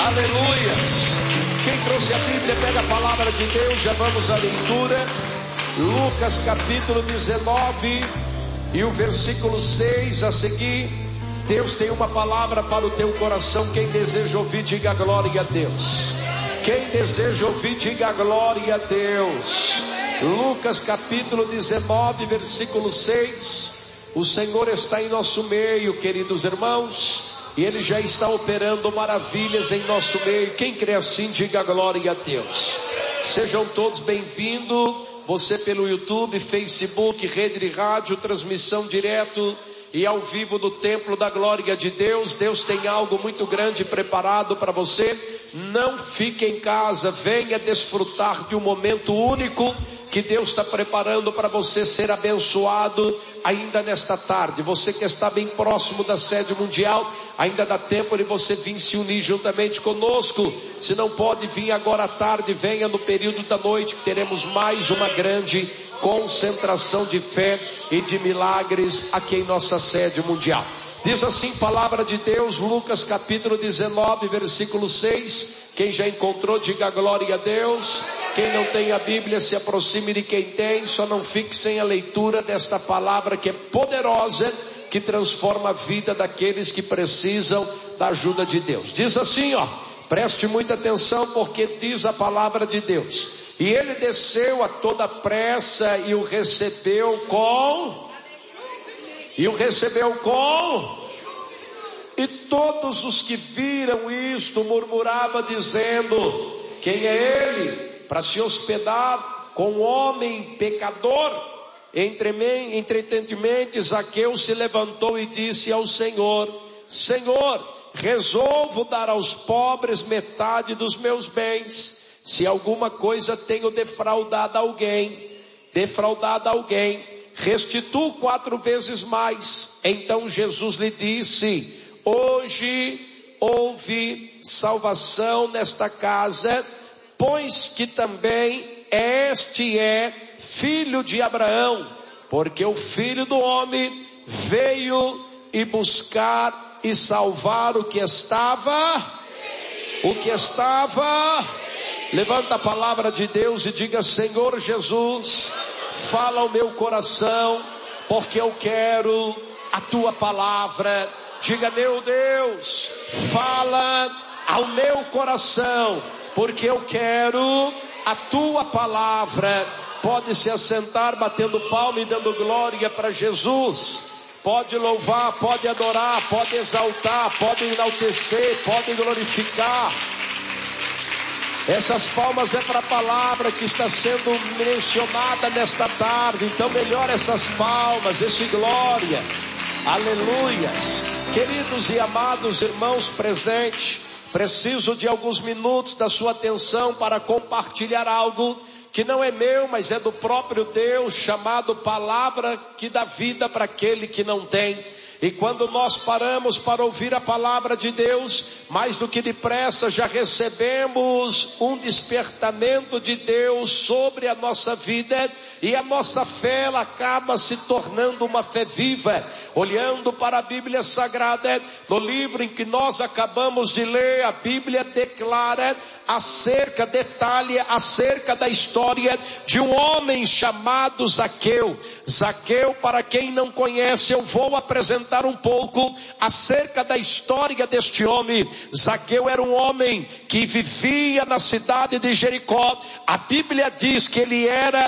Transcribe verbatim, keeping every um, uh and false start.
Aleluia. Quem trouxe a Bíblia, pega a palavra de Deus, já vamos à leitura. Lucas capítulo dezenove e o versículo seis a seguir. Deus tem uma palavra para o teu coração. Quem deseja ouvir, diga glória a Deus. Quem deseja ouvir, diga glória a Deus. Lucas capítulo dezenove, versículo seis. O Senhor está em nosso meio, queridos irmãos, e Ele já está operando maravilhas em nosso meio. Quem crê assim, diga glória a Deus. Sejam todos bem-vindos. Você pelo YouTube, Facebook, rede de rádio, transmissão direto e ao vivo do templo da glória de Deus. Deus tem algo muito grande preparado para você. Não fique em casa, venha desfrutar de um momento único que Deus está preparando para você ser abençoado ainda nesta tarde. Você que está bem próximo da sede mundial, ainda dá tempo de você vir se unir juntamente conosco. Se não pode vir agora à tarde, venha no período da noite, que teremos mais uma grande concentração de fé e de milagres aqui em nossa sede mundial. Diz assim, palavra de Deus, Lucas capítulo dezenove, versículo seis. Quem já encontrou, diga glória a Deus. Quem não tem a Bíblia, se aproxime de quem tem. Só não fique sem a leitura desta palavra que é poderosa, que transforma a vida daqueles que precisam da ajuda de Deus. Diz assim, ó, preste muita atenção, porque diz a palavra de Deus: e ele desceu a toda pressa e o recebeu com e o recebeu com e todos os que viram isto murmuravam, dizendo: quem é ele para se hospedar com um homem pecador? Entretanto, Zaqueu se levantou e disse ao Senhor: Senhor, resolvo dar aos pobres metade dos meus bens. Se alguma coisa tenho defraudado alguém, defraudado alguém, restituo quatro vezes mais. Então Jesus lhe disse: hoje houve salvação nesta casa, pois que também este é filho de Abraão, porque o Filho do Homem veio e buscar e salvar o que estava, o que estava. Levanta a palavra de Deus e diga: Senhor Jesus, fala ao meu coração, porque eu quero a tua palavra. Diga: meu Deus, fala ao meu coração, porque eu quero a tua palavra. Pode se assentar, batendo palma e dando glória para Jesus. Pode louvar, pode adorar, pode exaltar, pode enaltecer, pode glorificar. Essas palmas é para a palavra que está sendo mencionada nesta tarde. Então melhora essas palmas, esse glória. Aleluias. Queridos e amados irmãos presentes, preciso de alguns minutos da sua atenção para compartilhar algo que não é meu, mas é do próprio Deus, chamado palavra que dá vida para aquele que não tem. E quando nós paramos para ouvir a palavra de Deus, mais do que depressa já recebemos um despertamento de Deus sobre a nossa vida, e a nossa fé ela acaba se tornando uma fé viva. Olhando para a Bíblia Sagrada, no livro em que nós acabamos de ler, a Bíblia declara acerca, detalha acerca da história de um homem chamado Zaqueu. Zaqueu, para quem não conhece, eu vou apresentar um pouco acerca da história deste homem. Zaqueu era um homem que vivia na cidade de Jericó. A Bíblia diz que ele era